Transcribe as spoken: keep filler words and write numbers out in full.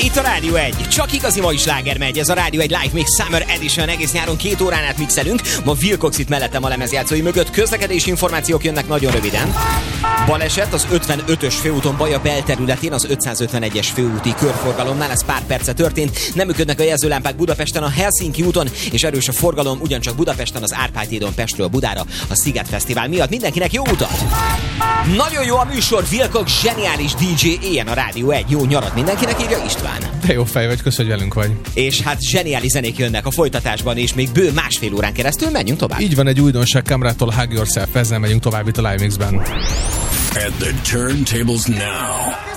Itt a Rádió egy. Csak igazi mai sláger megy. Ez a Rádió egy Live Mix Summer Edition. Egész nyáron két órán át mixelünk. Ma Will Cox itt mellettem a lemezjátszói mögött. Közlekedési információk jönnek nagyon röviden. Baleset az ötvenötös főúton Baja belterületén, az ötszázötvenegyes főúti körforgalomnál. Ez pár perce történt. Nem működnek a jelzőlámpák Budapesten, a Helsinki úton, és erős a forgalom ugyancsak Budapesten, az Árpád hídon Pestről Budára, a Sziget Fesztivál miatt. Mindenkinek jó utat! Nagyon jó a műsor, Will Cox, zseniális dé dzsé, éljen a Rádió egy. Jó nyarat mindenkinek, írja István. De jó fej vagy, köszönj, hogy velünk vagy. És hát zseniális zenék jönnek a folytatásban, és még bő másfél órán keresztül menjünk tovább. Így van, egy újdonság Kamrától, Hug Yourself, ezzel megyünk tovább itt a Live Mixben. At the turntables now.